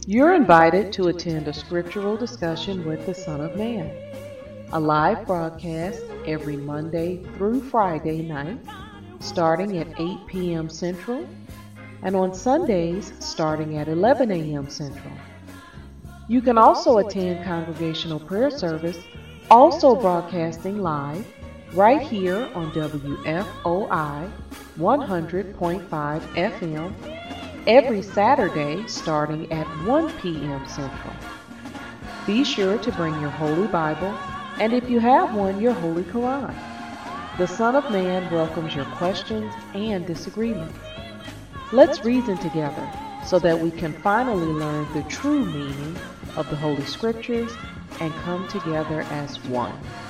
You're invited to attend a scriptural discussion with the Son of Man, a live broadcast every Monday through Friday night, starting at 8 p.m. Central, and on Sundays starting at 11 a.m. Central. You can also attend congregational prayer service, also broadcasting live, right here on WFOI 100.5 FM every Saturday starting at 1 p.m. Central. Be sure to bring your Holy Bible, and if you have one, your Holy Quran. The Son of Man welcomes your questions and disagreements. Let's reason together so that we can finally learn the true meaning of the Holy Scriptures and come together as one.